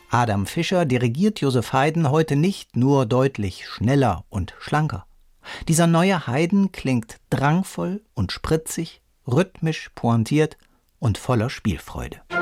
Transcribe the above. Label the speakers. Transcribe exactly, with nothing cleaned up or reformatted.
Speaker 1: Adam Fischer dirigiert Joseph Haydn heute nicht nur deutlich schneller und schlanker. Dieser neue Haydn klingt drangvoll und spritzig, rhythmisch pointiert und voller Spielfreude.